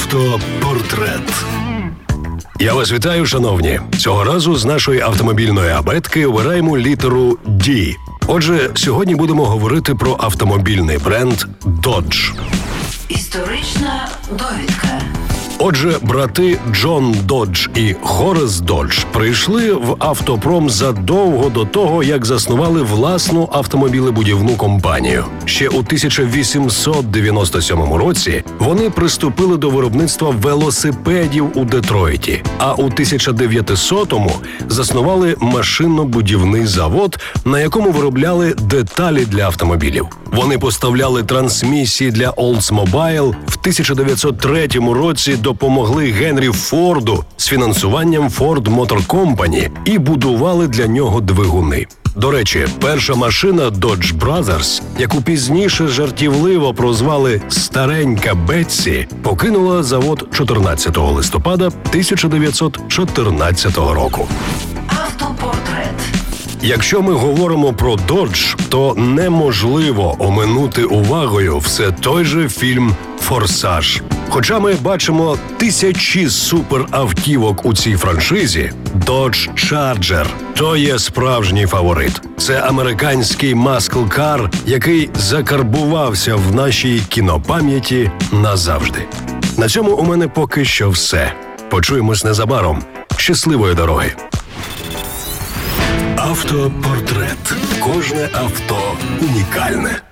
Автопортрет. Я вас вітаю, шановні. Цього разу з нашої автомобільної абетки обираємо літеру D. Отже, сьогодні будемо говорити про автомобільний бренд Dodge. Історична довідка. Отже, брати Джон Додж і Хорас Додж прийшли в автопром задовго до того, як заснували власну автомобілебудівну компанію. Ще у 1897 році вони приступили до виробництва велосипедів у Детройті, а у 1900-му заснували машинно-будівний завод, на якому виробляли деталі для автомобілів. Вони поставляли трансмісії для Oldsmobile. В 1903 році допомогли Генрі Форду з фінансуванням Ford Motor Company і будували для нього двигуни. До речі, перша машина Dodge Brothers, яку пізніше жартівливо прозвали «Старенька Бетсі», покинула завод 14 листопада 1914 року. Автопортрет. Якщо ми говоримо про Dodge, то неможливо оминути увагою все той же фільм «Форсаж». Хоча ми бачимо тисячі суперавтівок у цій франшизі, Dodge Charger – то є справжній фаворит. Це американський маскл-кар, який закарбувався в нашій кінопам'яті назавжди. На цьому у мене поки що все. Почуємось незабаром. Щасливої дороги! Автопортрет. Кожне авто унікальне.